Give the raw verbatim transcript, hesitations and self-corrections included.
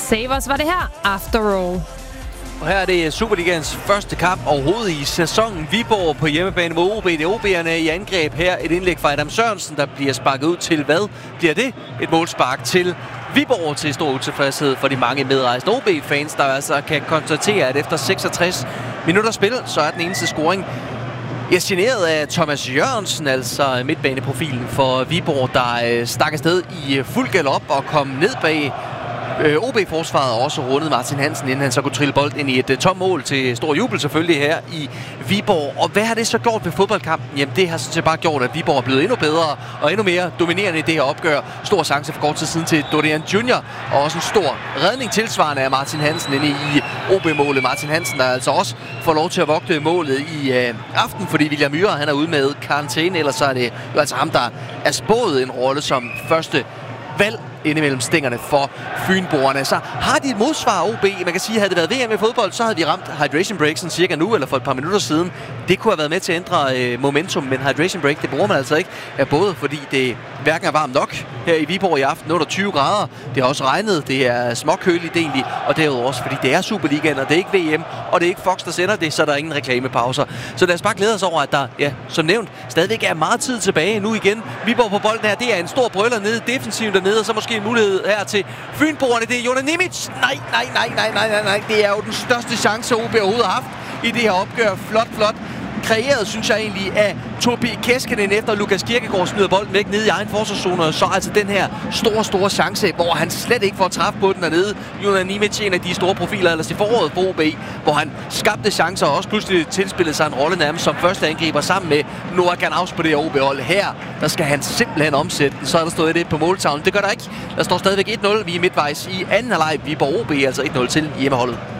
Save Us var det her, After All. Og her er det Superligaens første kamp overhovedet i sæsonen. Viborg på hjemmebane mod O B. Det er O B'erne i angreb her. Et indlæg fra Adam Sørensen, der bliver sparket ud til hvad? Bliver det et målspark til Viborg til stor utilfredshed for de mange medrejsende O B-fans, der altså kan konstatere, at efter seksogtres minutter spil, så er den eneste scoring Jeg er generet af Thomas Jørgensen, altså midtbaneprofilen for Viborg, der stak afsted i fuld galop og kom ned bag O B-forsvaret, og også rundet Martin Hansen, inden han så kunne trille bold ind i et uh, tomt mål til stor jubel selvfølgelig her i Viborg. Og hvad har det så gjort ved fodboldkampen? Jamen det har sådan set bare gjort, at Viborg er blevet endnu bedre og endnu mere dominerende i det her opgør. Stor chance for kort tid siden til Dorian Junior, og også en stor redning tilsvarende af Martin Hansen inde i O B-målet. Martin Hansen, der altså også får lov til at vogte målet i uh, aften, fordi William Myhre, han er ude med karantæne, ellers så er det jo altså ham, der er spået en rolle som første valg indimellem stængerne for fynboerne. Så har de et modsvar O B. Man kan sige, at havde det været V M i fodbold, så havde de ramt hydration break sådan cirka nu, eller for et par minutter siden. Det kunne have været med til at ændre øh, momentum, men hydration break, det bruger man altså ikke. Ja, både fordi det hverken er varmt nok her i Viborg i aften, under tyve grader. Det har også regnet, det er småkøligt egentlig, og derudover også fordi det er Superligaen, og det er ikke V M, og det er ikke Fox, der sender det, så der er ingen reklamepauser. Så lad os bare glæde os over, at der, ja, som nævnt, stadigvæk er meget tid tilbage nu igen. Viborg på bolden her, det er en stor brøller nede, defensiven dernede, og så måske en mulighed her til fynboerne. Det er Jonas Nimic. Nej, nej, nej, nej, nej, nej, nej. Det er jo den største chance, O B overhovedet har haft i det her opgør. Flot, flot. Kreeret, synes jeg egentlig, af Tobi Keskinen, efter Lukas Kirkegaard snyder bolden væk nede i egen forsvarszone, og så altså den her store, store chance, hvor han slet ikke får træf på den dernede. Jonas Nimic, en af de store profiler ellers i foråret for O B, hvor han skabte chancer og også pludselig tilspillede sig en rolle nærmest som første angriber sammen med Noah Ganaus på det her O B-hold. Her, der skal han simpelthen omsætte den. Så er der stået et på måltavlen. Det gør der ikke. Der står stadigvæk et nul. Vi er midtvejs i anden halvleg. Viborg O B, altså et nul til hjemmeholdet.